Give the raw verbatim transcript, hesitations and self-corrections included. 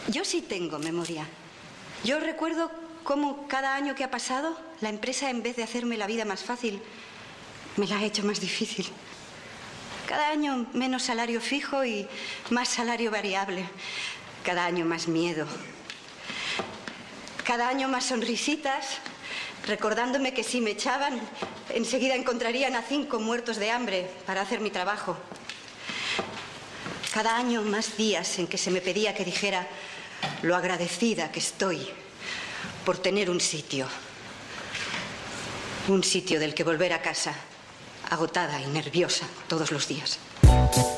Yo sí tengo memoria. Yo recuerdo cómo cada año que ha pasado, la empresa, en vez de hacerme la vida más fácil, me la ha hecho más difícil. Cada año menos salario fijo y más salario variable. Cada año más miedo. Cada año más sonrisitas, recordándome que si me echaban, enseguida encontrarían a cinco muertos de hambre para hacer mi trabajo. Cada año más días en que se me pedía que dijera lo agradecida que estoy por tener un sitio. Un sitio del que volver a casa, agotada y nerviosa todos los días.